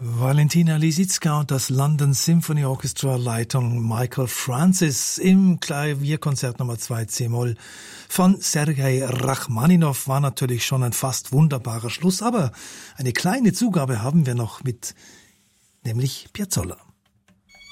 Valentina Lisicka und das London Symphony Orchestra Leitung Michael Francis im Klavierkonzert Nummer 2 C-Moll von Sergei Rachmaninow war natürlich schon ein fast wunderbarer Schluss, aber eine kleine Zugabe haben wir noch mit, nämlich Piazzolla.